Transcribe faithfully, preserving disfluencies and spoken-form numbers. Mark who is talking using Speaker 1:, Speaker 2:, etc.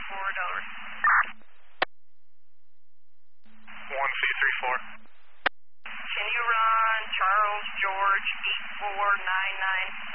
Speaker 1: four dollars.
Speaker 2: one C three four.
Speaker 1: Can you run Charles George eight four nine nine